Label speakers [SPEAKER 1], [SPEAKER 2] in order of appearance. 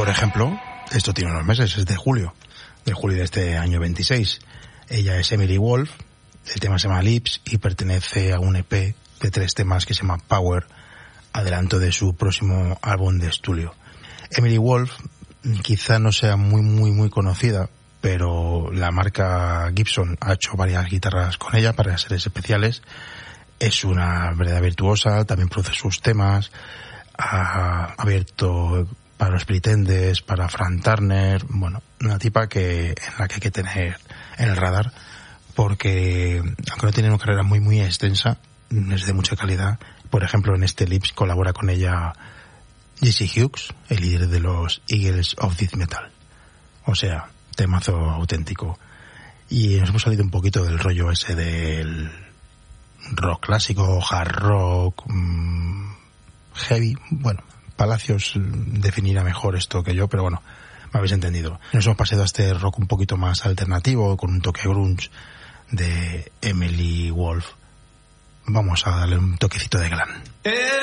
[SPEAKER 1] por ejemplo, esto tiene unos meses, es de julio de este año 26. Ella es Emily Wolf, el tema se llama Lips y pertenece a un EP de 3 temas que se llama Power, adelanto de su próximo álbum de estudio. Emily Wolf quizá no sea muy conocida, pero la marca Gibson ha hecho varias guitarras con ella para series especiales. Es una verdadera virtuosa, también produce sus temas, ha abierto para los Pretenders, para Frank Turner, bueno, una tipa en la que hay que tener en el radar, porque aunque no tiene una carrera muy extensa, es de mucha calidad. Por ejemplo, en este Lips colabora con ella Jesse Hughes, el líder de los Eagles of Death Metal. O sea, temazo auténtico. Y nos hemos salido un poquito del rollo ese del rock clásico, hard rock, heavy. Bueno, Palacios definirá mejor esto que yo, pero bueno, me habéis entendido. Nos hemos pasado a este rock un poquito más alternativo, con un toque grunge de Emily Wolf. Vamos a darle un toquecito de glam.